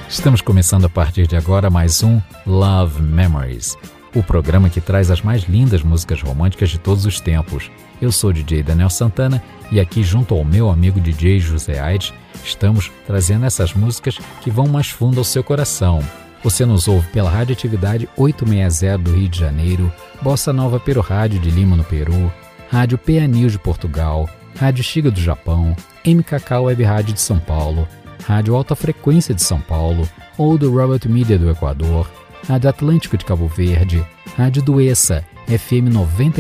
Estamos começando a partir de agora mais um Love Memories, o programa que traz as mais lindas músicas românticas de todos os tempos. Eu sou o DJ Daniel Santana e aqui junto ao meu amigo DJ José Aires, estamos trazendo essas músicas que vão mais fundo ao seu coração. Você nos ouve pela Radioatividade 860 do Rio de Janeiro, Bossa Nova Peru Rádio de Lima no Peru, Rádio PA News de Portugal, Rádio Xiga do Japão, MKK Web Rádio de São Paulo, Rádio Alta Frequência de São Paulo, ou do Robert Media do Equador, Rádio Atlântico de Cabo Verde, Rádio Duessa, FM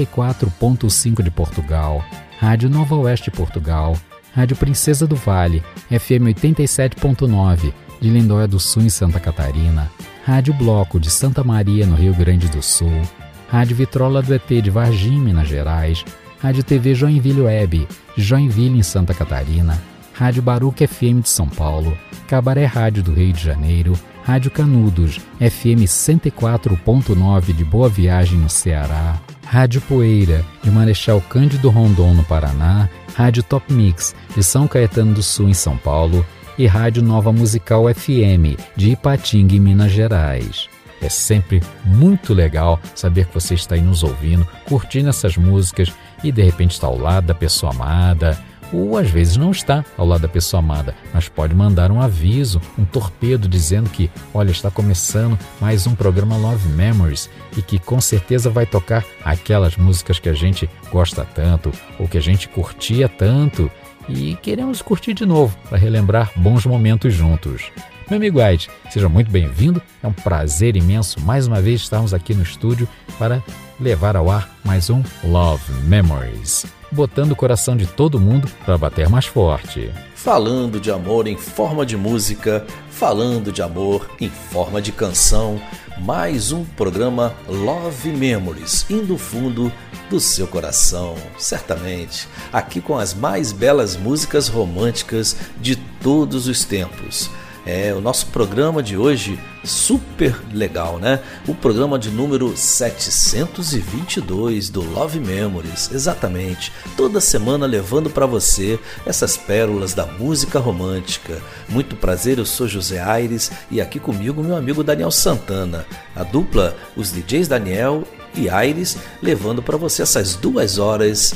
94.5 de Portugal, Rádio Nova Oeste de Portugal, Rádio Princesa do Vale, FM 87.9 de Lindóia do Sul em Santa Catarina, Rádio Bloco de Santa Maria no Rio Grande do Sul, Rádio Vitrola do ET de Varginha, Minas Gerais, Rádio TV Joinville Web de Joinville em Santa Catarina, Rádio Baruca FM de São Paulo, Cabaré Rádio do Rio de Janeiro, Rádio Canudos, FM 104.9 de Boa Viagem no Ceará, Rádio Poeira de Marechal Cândido Rondon no Paraná, Rádio Top Mix de São Caetano do Sul em São Paulo e Rádio Nova Musical FM de Ipatinga em Minas Gerais. É sempre muito legal saber que você está aí nos ouvindo, curtindo essas músicas e de repente está ao lado da pessoa amada, ou às vezes não está ao lado da pessoa amada, mas pode mandar um aviso, um torpedo dizendo que, olha, está começando mais um programa Love Memories e que com certeza vai tocar aquelas músicas que a gente gosta tanto ou que a gente curtia tanto e queremos curtir de novo para relembrar bons momentos juntos. Meu amigo Aide, seja muito bem-vindo, é um prazer imenso mais uma vez estarmos aqui no estúdio para levar ao ar mais um Love Memories, botando o coração de todo mundo para bater mais forte. Falando de amor em forma de música, falando de amor em forma de canção, mais um programa Love Memories, indo fundo do seu coração, certamente, aqui com as mais belas músicas românticas de todos os tempos. O nosso programa de hoje, super legal, né? O programa de número 722 do Love Memories, exatamente. Toda semana levando para você essas pérolas da música romântica. Muito prazer, eu sou José Aires e aqui comigo meu amigo Daniel Santana. A dupla, os DJs Daniel e Aires, levando para você essas 2 horas